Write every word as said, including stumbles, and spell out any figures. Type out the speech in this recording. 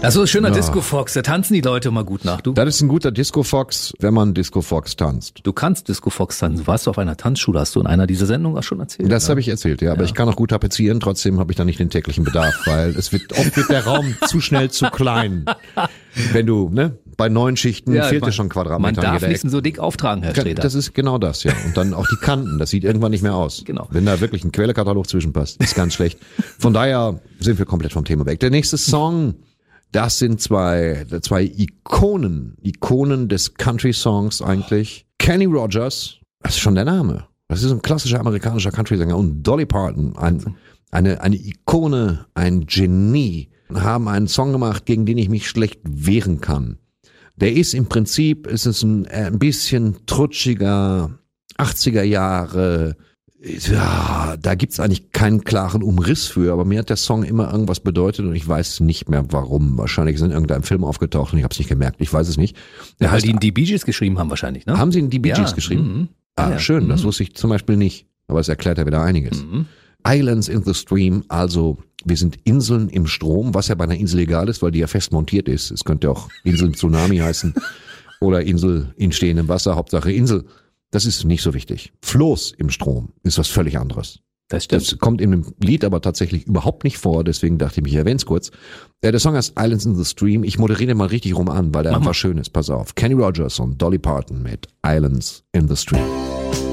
Also schöner ja. Disco Fox, da tanzen die Leute mal gut nach, du. Das ist ein guter Disco Fox, wenn man Disco Fox tanzt. Du kannst Disco Fox tanzen. Warst du auf einer Tanzschule, hast du in einer dieser Sendungen auch schon erzählt? Das ja? habe ich erzählt, ja, aber ja. ich kann auch gut tapezieren, trotzdem habe ich da nicht den täglichen Bedarf, weil es wird oft wird der Raum zu schnell zu klein. Wenn du, ne, bei neun Schichten ja, fehlt dir schon Quadratmeter. Man darf nicht so dick auftragen, Herr Sträter. Das ist genau das, ja. Und dann auch die Kanten, das sieht irgendwann nicht mehr aus. Genau. Wenn da wirklich ein Quellekatalog zwischenpasst, ist ganz schlecht. Von daher sind wir komplett vom Thema weg. Der nächste Song, das sind zwei, zwei Ikonen, Ikonen des Country-Songs eigentlich. Kenny Rogers, das ist schon der Name. Das ist ein klassischer amerikanischer Country-Sänger. Und Dolly Parton, ein, eine, eine Ikone, ein Genie, haben einen Song gemacht, gegen den ich mich schlecht wehren kann. Der ist im Prinzip, ist es ein, ein bisschen trutschiger, achtziger Jahre, ja, da gibt's eigentlich keinen klaren Umriss für, aber mir hat der Song immer irgendwas bedeutet und ich weiß nicht mehr warum. Wahrscheinlich sind in irgendeinem Film aufgetaucht und ich habe es nicht gemerkt, ich weiß es nicht. Der Weil heißt, die ihn die Bee Gees geschrieben haben wahrscheinlich, ne? Haben sie ihn die Bee Gees ja. geschrieben? Mhm. Ah, ja. schön, mhm. das wusste ich zum Beispiel nicht, aber es erklärt ja wieder einiges. Mhm. Islands in the Stream, also wir sind Inseln im Strom, was ja bei einer Insel egal ist, weil die ja fest montiert ist. Es könnte auch Insel Tsunami heißen oder Insel in stehendem Wasser, Hauptsache Insel. Das ist nicht so wichtig. Floß im Strom ist was völlig anderes. Das stimmt. Das kommt in dem Lied aber tatsächlich überhaupt nicht vor, deswegen dachte ich mir, ich erwähne es kurz. Der Song heißt Islands in the Stream. Ich moderiere den mal richtig rum an, weil der einfach schön ist. Pass auf. Kenny Rogers und Dolly Parton mit Islands in the Stream.